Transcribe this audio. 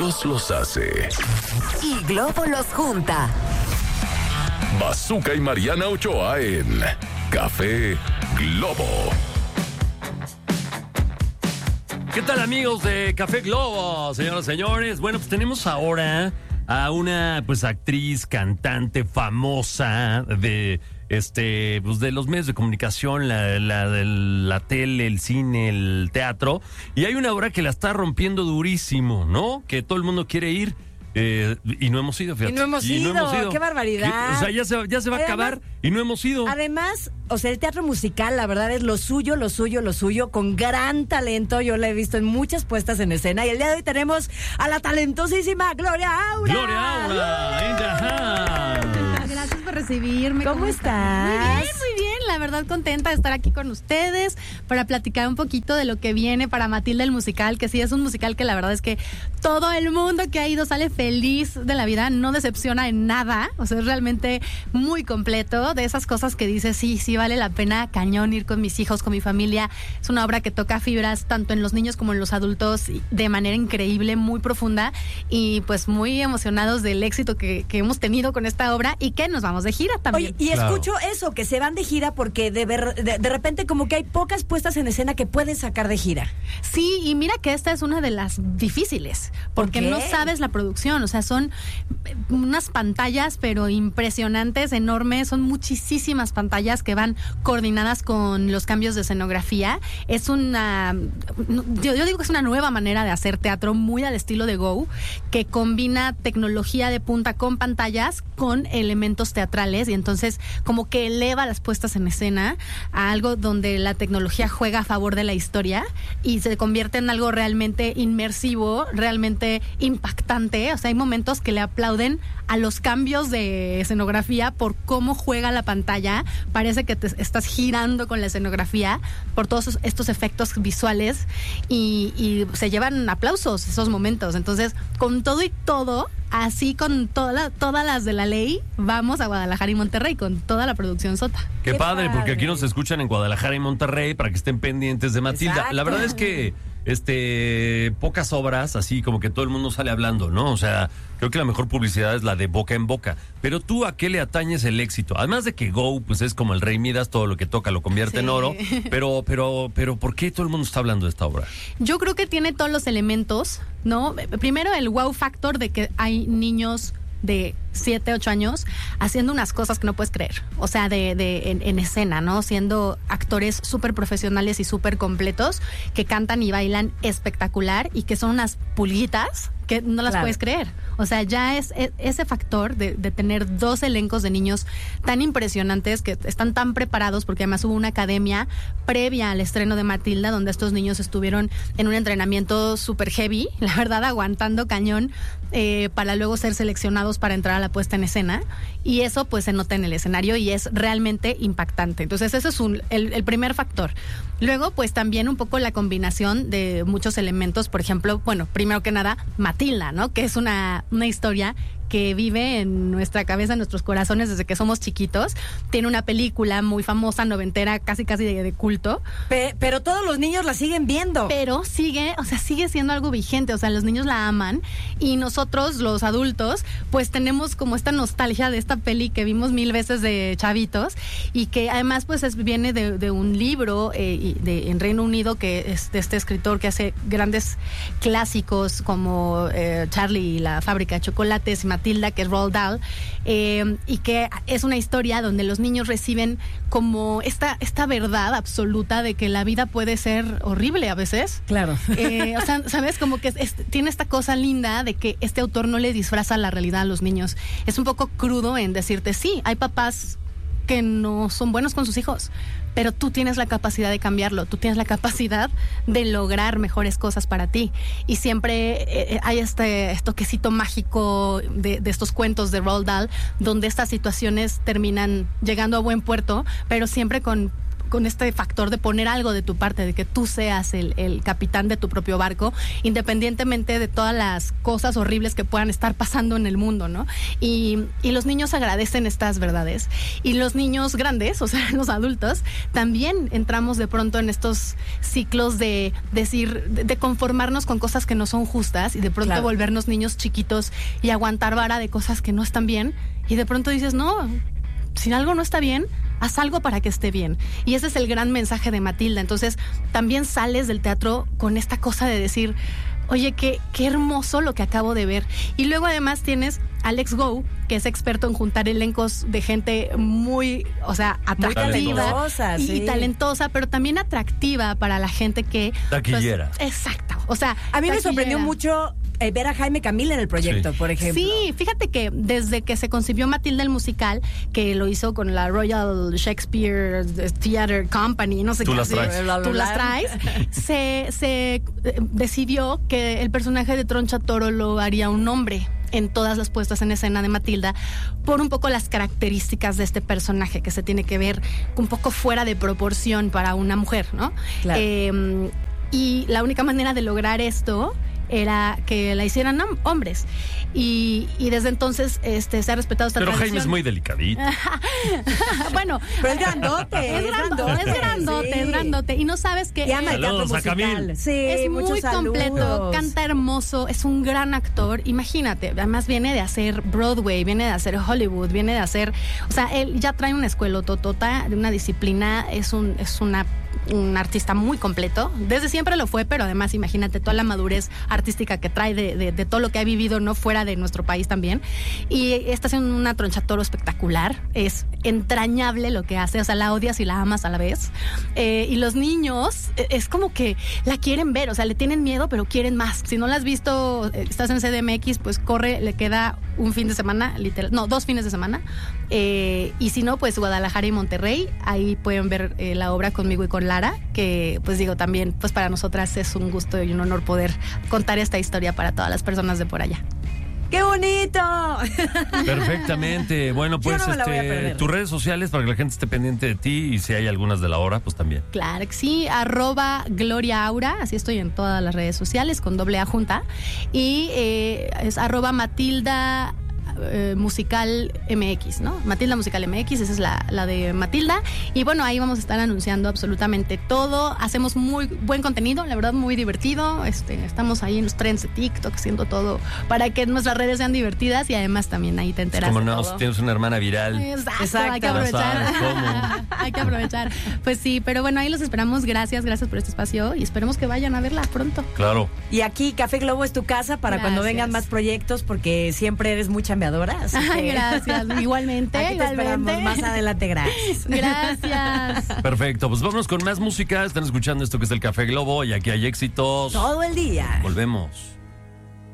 Dios los hace. Y Globo los junta. Bazooka y Mariana Ochoa en Café Globo. ¿Qué tal, amigos de Café Globo, señoras y señores? Bueno, pues tenemos ahora a una actriz, cantante famosa de de los medios de comunicación, la tele, el cine, el teatro, y hay una obra que la está rompiendo durísimo, ¿no? Que todo el mundo quiere ir. Y no hemos ido, fíjate. Y no hemos ido. ¡Qué barbaridad! O sea, ya se va a acabar y no hemos ido. Además, o sea, el teatro musical, la verdad, es lo suyo, con gran talento. Yo la he visto en muchas puestas en escena. Y el día de hoy tenemos a la talentosísima Gloria Aura. ¡Gloria Aura! In the house. Gracias por recibirme. ¿Cómo estás? Muy bien. La verdad, contenta de estar aquí con ustedes para platicar un poquito de lo que viene para Matilda el musical, que sí es un musical que la verdad es que todo el mundo que ha ido sale feliz de la vida, no decepciona en nada, o sea, es realmente muy completo, de esas cosas que dices, sí, vale la pena cañón ir con mis hijos, con mi familia. Es una obra que toca fibras tanto en los niños como en los adultos de manera increíble, muy profunda, y pues muy emocionados del éxito que hemos tenido con esta obra y que nos vamos de gira también. Oye, y escucho eso, que se van de gira porque de repente como que hay pocas puestas en escena que pueden sacar de gira. Sí, y mira que esta es una de las difíciles, porque no sabes la producción, o sea, son unas pantallas pero impresionantes, enormes, son muchísimas pantallas que van coordinadas con los cambios de escenografía. Es una, yo digo que es una nueva manera de hacer teatro muy al estilo de Go, que combina tecnología de punta con pantallas con elementos teatrales, y entonces como que eleva las puestas en escena a algo donde la tecnología juega a favor de la historia y se convierte en algo realmente inmersivo, realmente impactante. O sea, hay momentos que le aplauden a los cambios de escenografía por cómo juega la pantalla. Parece que te estás girando con la escenografía por todos estos efectos visuales y se llevan aplausos esos momentos. Entonces, con todo y todo, así con todas las de la ley, vamos a Guadalajara y Monterrey con toda la producción sota. Qué padre, porque aquí nos escuchan en Guadalajara y Monterrey para que estén pendientes de Matilda. Exacto. La verdad es que pocas obras así como que todo el mundo sale hablando, ¿no? O sea, creo que la mejor publicidad es la de boca en boca. Pero tú, ¿a qué le atañes el éxito? Además de que Go, pues es como el Rey Midas, todo lo que toca lo convierte en oro. Pero, ¿por qué todo el mundo está hablando de esta obra? Yo creo que tiene todos los elementos, ¿no? Primero el wow factor de que hay niños de 7, 8 años haciendo unas cosas que no puedes creer, o sea, en escena, ¿no? Siendo actores súper profesionales y súper completos, que cantan y bailan espectacular y que son unas pulguitas que no las puedes creer. O sea, ya es ese factor de tener 2 elencos de niños tan impresionantes que están tan preparados, porque además hubo una academia previa al estreno de Matilda donde estos niños estuvieron en un entrenamiento súper heavy, la verdad, aguantando cañón para luego ser seleccionados para entrar a la puesta en escena, y eso pues se nota en el escenario y es realmente impactante. Entonces ese es el primer factor. Luego pues también un poco la combinación de muchos elementos, por ejemplo, bueno, primero que nada Matilda, ¿no? Que es una historia que vive en nuestra cabeza, en nuestros corazones desde que somos chiquitos. Tiene una película muy famosa, noventera, casi de culto. Pero todos los niños la siguen viendo. Pero sigue siendo algo vigente, o sea, los niños la aman y nosotros, los adultos, pues tenemos como esta nostalgia de esta peli que vimos 1000 veces de chavitos y que además pues viene de un libro en Reino Unido que es de este escritor que hace grandes clásicos como Charlie y la fábrica de chocolates y Matilda, que es Roald Dahl, y que es una historia donde los niños reciben como esta verdad absoluta de que la vida puede ser horrible a veces. Claro. O sea, ¿sabes? Como que tiene esta cosa linda de que este autor no le disfraza la realidad a los niños. Es un poco crudo en decirte, sí, hay papás que no son buenos con sus hijos, pero tú tienes la capacidad de cambiarlo, tú tienes la capacidad de lograr mejores cosas para ti. Y siempre hay este toquecito mágico de estos cuentos de Roald Dahl, donde estas situaciones terminan llegando a buen puerto, pero siempre con con este factor de poner algo de tu parte, de que tú seas el capitán de tu propio barco, independientemente de todas las cosas horribles que puedan estar pasando en el mundo, ¿no? Y los niños agradecen estas verdades. Y los niños grandes, o sea, los adultos, también entramos de pronto en estos ciclos de decir, de conformarnos con cosas que no son justas y de pronto volvernos niños chiquitos y aguantar vara de cosas que no están bien. Y de pronto dices, no, si algo no está bien, haz algo para que esté bien. Y ese es el gran mensaje de Matilda. Entonces, también sales del teatro con esta cosa de decir, oye, qué hermoso lo que acabo de ver. Y luego además tienes Alex Go, que es experto en juntar elencos de gente muy, o sea, atractiva talentosa, y talentosa, pero también atractiva para la gente que... Taquillera. Pues, exacto. O sea, a mí me sorprendió mucho ver a Jaime Camil en el proyecto, por ejemplo. Sí, fíjate que desde que se concibió Matilda el musical, que lo hizo con la Royal Shakespeare Theatre Company, no sé Tú qué. las traes. Tú las traes. se decidió que el personaje de Troncha Toro lo haría un hombre en todas las puestas en escena de Matilda, por un poco las características de este personaje, que se tiene que ver un poco fuera de proporción para una mujer, ¿no? Claro. Y la única manera de lograr esto era que la hicieran hombres. Y desde entonces se ha respetado esta tradición. Pero Jaime es muy delicadito. Bueno, pero es grandote. Es grandote. Y no sabes que... Saludos a Camil. Sí, es muy completo, canta hermoso, es un gran actor. Imagínate, además viene de hacer Broadway, viene de hacer Hollywood, viene de hacer... O sea, él ya trae una escuela totota de una disciplina, es un artista muy completo. Desde siempre lo fue, pero además imagínate toda la madurez artística que trae de todo lo que ha vivido, no fuera de nuestro país también. Y está haciendo una Troncha Toro espectacular. Es entrañable lo que hace, o sea, la odias y la amas a la vez. Y los niños es como que la quieren ver, o sea, le tienen miedo, pero quieren más. Si no la has visto, estás en CDMX, pues corre, le queda un fin de semana, literal, no, 2 fines de semana. Y si no, pues Guadalajara y Monterrey, ahí pueden ver la obra conmigo y con Lara, que pues digo también, pues para nosotras es un gusto y un honor poder contar esta historia para todas las personas de por allá. ¡Qué bonito! Perfectamente. Bueno, pues tus redes sociales para que la gente esté pendiente de ti, y si hay algunas de la hora, pues también. Claro que sí, @GloriaAura, así estoy en todas las redes sociales con doble A junta, y es @Matilda Musical MX, ¿no? Matilda Musical MX, esa es la de Matilda. Y bueno, ahí vamos a estar anunciando absolutamente todo. Hacemos muy buen contenido, la verdad, muy divertido. Estamos ahí en los trends de TikTok haciendo todo para que nuestras redes sean divertidas, y además también ahí te enteras. Como no, si tienes una hermana viral. Exacto. Hay que aprovechar. Hay que aprovechar. Pues sí, pero bueno, ahí los esperamos. Gracias por este espacio y esperemos que vayan a verla pronto. Claro. Y aquí Café Globo es tu casa para cuando vengan más proyectos, porque siempre eres muy chambeadora. Gracias, igualmente. Aquí te esperamos más adelante, gracias. Gracias. Perfecto, pues vámonos con más música. Están escuchando esto que es el Café Globo, y aquí hay éxitos todo el día. Volvemos.